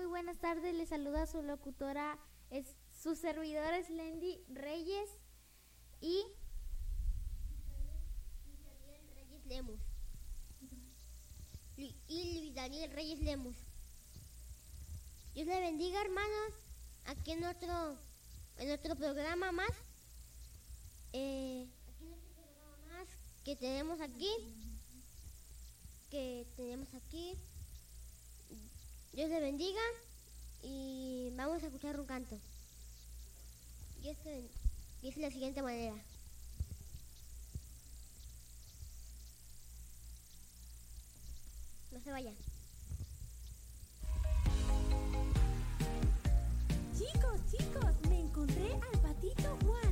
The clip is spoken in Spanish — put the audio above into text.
buenas tardes. Les saluda su locutora, su servidora es Lendy Reyes y Reyes Lemus. Y Luis Daniel Reyes Lemus. Dios le bendiga, hermanos. Aquí en otro programa más. Que tenemos aquí. Dios le bendiga. Y vamos a escuchar un canto. Y dice de la siguiente manera. No se vayan. Chicos, me encontré al patito Juan.